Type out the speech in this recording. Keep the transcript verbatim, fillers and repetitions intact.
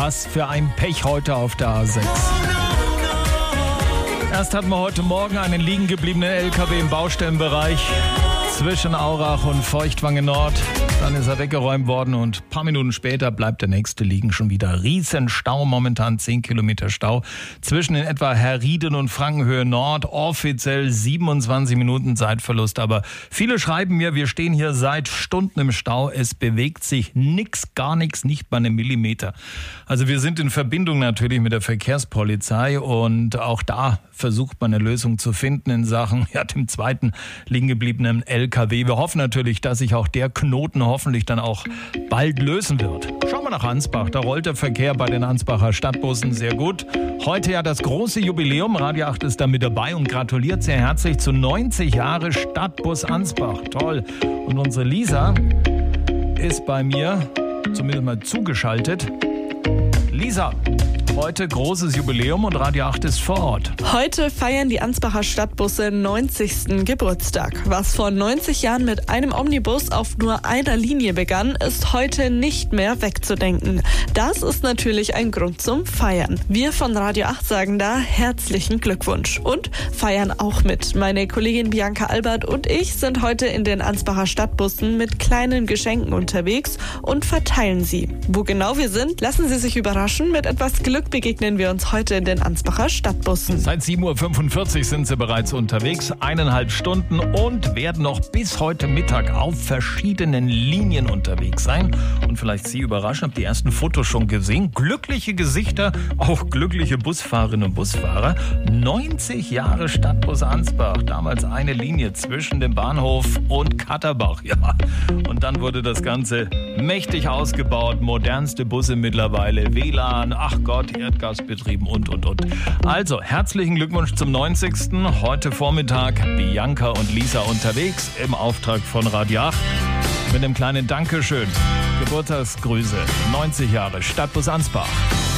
Was für ein Pech heute auf der A sechs. Erst hatten wir heute Morgen einen liegen gebliebenen L K W im Baustellenbereich zwischen Aurach und Feuchtwangen Nord. Dann ist er weggeräumt worden und ein paar Minuten später bleibt der nächste liegen. Schon wieder Riesenstau, momentan zehn Kilometer Stau zwischen in etwa Herrieden und Frankenhöhe Nord. Offiziell siebenundzwanzig Minuten Zeitverlust. Aber viele schreiben mir, wir stehen hier seit Stunden im Stau. Es bewegt sich nichts, gar nichts, nicht mal einen Millimeter. Also wir sind in Verbindung natürlich mit der Verkehrspolizei und auch da versucht man eine Lösung zu finden in Sachen ja, dem zweiten liegen gebliebenen L K W. Wir hoffen natürlich, dass sich auch der Knoten hoffentlich dann auch bald lösen wird. Schauen wir nach Ansbach. Da rollt der Verkehr bei den Ansbacher Stadtbussen sehr gut. Heute ja das große Jubiläum. Radio acht ist da mit dabei und gratuliert sehr herzlich zu neunzig Jahre Stadtbus Ansbach. Toll. Und unsere Lisa ist bei mir zumindest mal zugeschaltet. Lisa, heute großes Jubiläum und Radio acht ist vor Ort. Heute feiern die Ansbacher Stadtbusse neunzigsten Geburtstag. Was vor neunzig Jahren mit einem Omnibus auf nur einer Linie begann, ist heute nicht mehr wegzudenken. Das ist natürlich ein Grund zum Feiern. Wir von Radio acht sagen da herzlichen Glückwunsch und feiern auch mit. Meine Kollegin Bianca Albert und ich sind heute in den Ansbacher Stadtbussen mit kleinen Geschenken unterwegs und verteilen sie. Wo genau wir sind, lassen Sie sich überraschen. Mit etwas Glück begegnen wir uns heute in den Ansbacher Stadtbussen. Seit sieben Uhr fünfundvierzig sind sie bereits unterwegs, eineinhalb Stunden und werden noch bis heute Mittag auf verschiedenen Linien unterwegs sein. Und vielleicht Sie überraschen, habt die ersten Fotos schon gesehen. Glückliche Gesichter, auch glückliche Busfahrerinnen und Busfahrer. neunzig Jahre Stadtbus Ansbach, damals eine Linie zwischen dem Bahnhof und Katterbach. Ja. Und dann wurde das Ganze mächtig ausgebaut, modernste Busse mittlerweile, W L A N, ach Gott, Erdgasbetrieben und, und, und. Also, herzlichen Glückwunsch zum neunzigsten Heute Vormittag Bianca und Lisa unterwegs im Auftrag von Radio acht mit einem kleinen Dankeschön. Geburtstagsgrüße, neunzig Jahre Stadtbus Ansbach.